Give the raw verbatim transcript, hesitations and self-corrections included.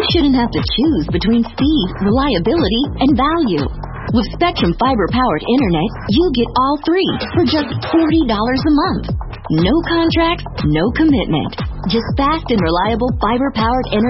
shouldn't have to choose between speed, reliability, and value. With Spectrum Fiber-powered internet, you get all three for just forty dollars a month. No contracts, no commitment. Just fast and reliable fiber-powered internet.